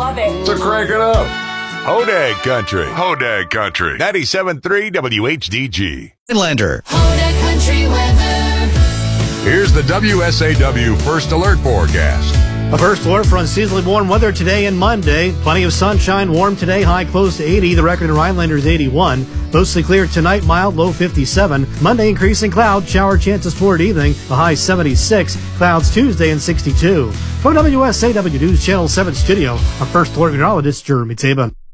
love it. So crank it up. Hodag Country. 97.3 WHDG. Inlander. Hodag Country weather. Here's the WSAW First Alert forecast. A first alert for unseasonably warm weather today and Monday. Plenty of sunshine, warm today, high close to 80. The record in Rhinelander is 81. Mostly clear tonight, mild, low 57. Monday, increasing cloud, shower chances toward evening, the high 76. Clouds Tuesday and 62. From WSAW News Channel 7 studio, our first alert meteorologist, Jeremy Taban.